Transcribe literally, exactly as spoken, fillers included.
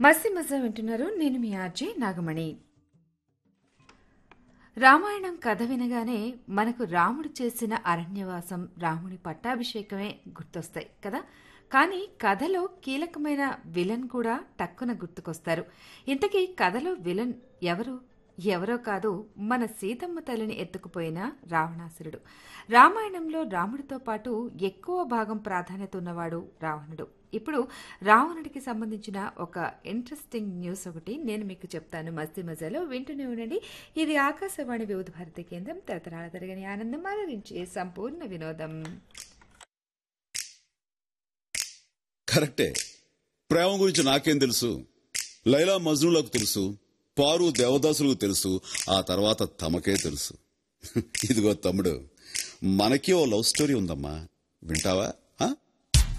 మస్తి మజా వింటున్నారు. నేను మీ ఆర్జే నాగమణి. రామాయణం కథ వినగానే మనకు రాముడు చేసిన అరణ్యవాసం, రాముడి పట్టాభిషేకమే గుర్తొస్తాయి కదా. కానీ కథలో కీలకమైన విలన్ కూడా టక్కున గుర్తుకొస్తారు. ఇంతకీ కథలో విలన్ ఎవరు? ఎవరో కాదు, మన సీతమ్మ తల్లిని ఎత్తుకుపోయిన రావణాసురుడు. రామాయణంలో రాముడితో పాటు ఎక్కువ భాగం ప్రాధాన్యత ఉన్నవాడు రావణుడు. ఇప్పుడు రావణుడికి సంబంధించిన ఒక ఇంట్రెస్టింగ్ న్యూస్ ఒకటి నేను మీకు చెప్తాను. మస్తి మజాలో వింటూనే ఉండండి. ఇది ఆకాశవాణి వివిధ భారతి కేంద్రం. తరతరాల తరగని ఆనందం ఆదరించే సంపూర్ణ వినోదం. కరెక్టే. ప్రేమ గురించి నాకేం తెలుసు? లైలా మజ్నులకు తెలుసు, పారు దేవదాసులకు తెలుసు, ఆ తర్వాత తమకే తెలుసు. ఇదిగో తమ్ముడు, మనకి ఓ లవ్ స్టోరీ ఉందమ్మా, వింటావా?